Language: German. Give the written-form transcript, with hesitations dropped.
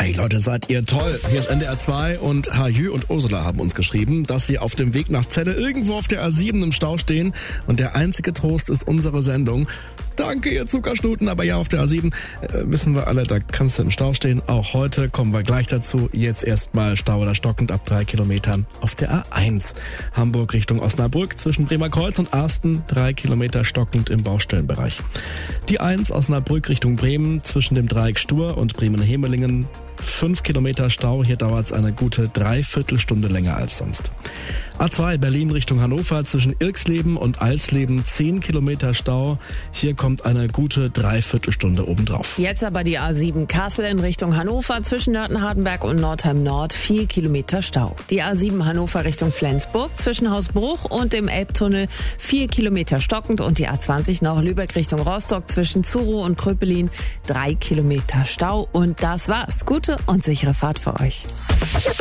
Hey Leute, seid ihr toll. Hier ist NDR 2 und Hajü und Ursula haben uns geschrieben, dass sie auf dem Weg nach Celle irgendwo auf der A7 im Stau stehen und der einzige Trost ist unsere Sendung. Danke, ihr Zuckerschnuten, aber ja, auf der A7 wissen wir alle, da kannst du im Stau stehen. Auch heute kommen wir gleich dazu. Jetzt erstmal Stau oder stockend ab 3 Kilometern auf der A1. Hamburg Richtung Osnabrück zwischen Bremerkreuz und Arsten 3 Kilometer stockend im Baustellenbereich. Die 1 Osnabrück Richtung Bremen zwischen dem Dreieck Stur und Bremen-Hemelingen 5 Kilometer Stau. Hier dauert es eine gute Dreiviertelstunde länger als sonst. A2 Berlin Richtung Hannover zwischen Irxleben und Alsleben 10 Kilometer Stau. Hier kommt eine gute Dreiviertelstunde obendrauf. Jetzt aber die A7 Kassel in Richtung Hannover zwischen Nörten-Hardenberg und Nordheim Nord 4 Kilometer Stau. Die A7 Hannover Richtung Flensburg zwischen Hausbruch und dem Elbtunnel 4 Kilometer stockend und die A20 nach Lübeck Richtung Rostock zwischen Zuro und Kröpelin 3 Kilometer Stau. Und das war's. Gute und sichere Fahrt für euch.